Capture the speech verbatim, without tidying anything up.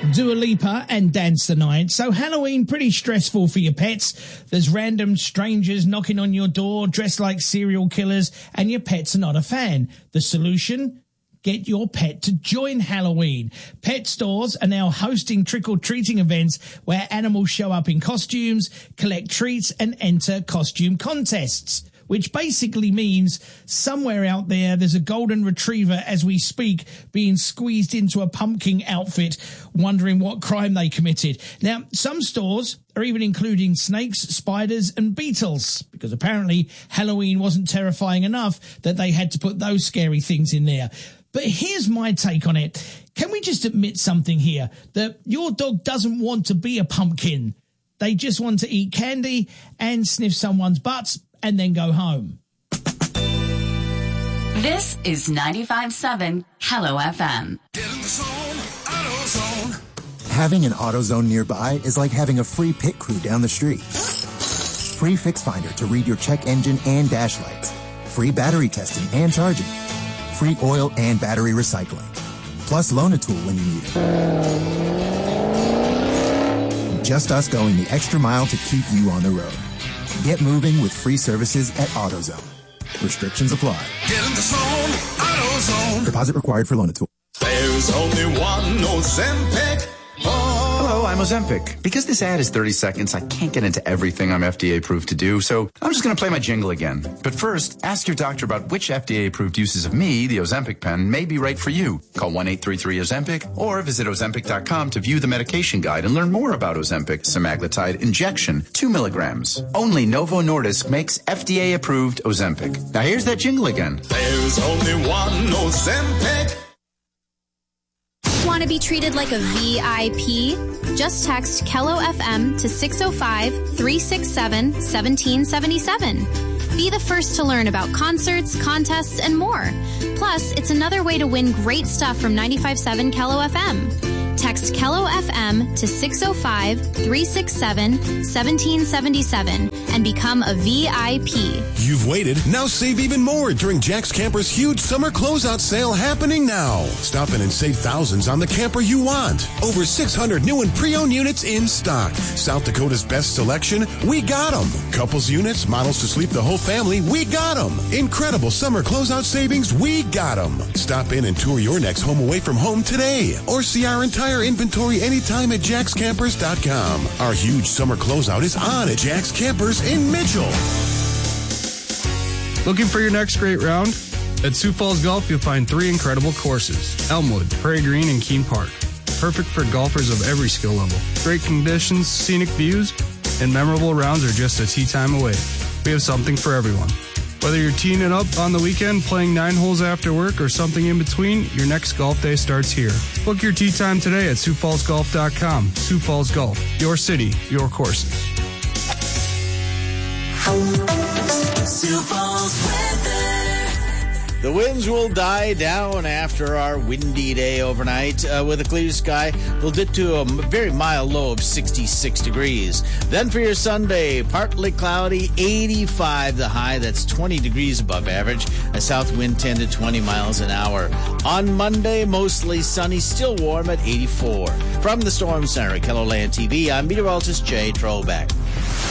Dua Lipa and Dance the Night. So Halloween, pretty stressful for your pets. There's random strangers knocking on your door dressed like serial killers and your pets are not a fan. The solution? Get your pet to join Halloween. Pet stores are now hosting trick-or-treating events where animals show up in costumes, collect treats and enter costume contests, which basically means somewhere out there there's a golden retriever as we speak being squeezed into a pumpkin outfit, wondering what crime they committed. Now, some stores are even including snakes, spiders and beetles, because apparently Halloween wasn't terrifying enough that they had to put those scary things in there. But here's my take on it. Can we just admit something here? That your dog doesn't want to be a pumpkin. They just want to eat candy and sniff someone's butts and then go home. This is ninety-five point seven Hello F M. Get in the zone, AutoZone. Having an AutoZone nearby is like having a free pit crew down the street. Free Fix Finder to read your check engine and dash lights. Free battery testing and charging. Free oil and battery recycling. Plus loan a tool when you need it. Just us going the extra mile to keep you on the road. Get moving with free services at AutoZone. Restrictions apply. Get in the zone, AutoZone. Deposit required for loan a tool. There's only one Ozempic. Oh. Hello, I'm Ozempic. Because this ad is thirty seconds, I can't get into everything I'm F D A approved to do, so I'm just going to play my jingle again. But first, ask your doctor about which F D A approved uses of me, the Ozempic pen, may be right for you. Call one eight three three Ozempic or visit Ozempic dot com to view the medication guide and learn more about Ozempic semaglutide injection, two milligrams. Only Novo Nordisk makes F D A approved Ozempic. Now here's that jingle again. There's only one Ozempic. Want to be treated like a V I P? Just text Kello F M to six oh five, three six seven, one seven seven seven. Be the first to learn about concerts, contests, and more. Plus, it's another way to win great stuff from ninety-five point seven Kello F M. Text Kello F M to six oh five, three six seven, one seven seven seven and become a V I P. You've waited. Now save even more during Jack's Camper's huge summer closeout sale happening now. Stop in and save thousands on the camper you want. Over six hundred new and pre-owned units in stock. South Dakota's best selection, we got them. Couples units, models to sleep the whole family, we got them. Incredible summer closeout savings, we got them. Stop in and tour your next home away from home today. Or see our entire inventory anytime at jacks campers dot com. Our huge summer closeout is on at Jack's Campers in Mitchell. Looking for your next great round? At Sioux Falls Golf, you'll find three incredible courses: Elmwood, Prairie Green, and Keene Park. Perfect for golfers of every skill level. Great conditions, scenic views, and memorable rounds are just a tee time away. We have something for everyone. Whether you're teeing it up on the weekend, playing nine holes after work, or something in between, your next golf day starts here. Book your tee time today at Sioux Falls Golf dot com. Sioux Falls Golf, your city, your courses. Sioux Falls weather. The winds will die down after our windy day overnight. Uh, with a clear sky, we'll dip to a very mild low of sixty-six degrees. Then for your Sunday, partly cloudy, eighty-five the high. That's twenty degrees above average. A south wind ten to twenty miles an hour. On Monday, mostly sunny, still warm at eighty-four. From the Storm Center at KELOLAND T V, I'm meteorologist Jay Trollback.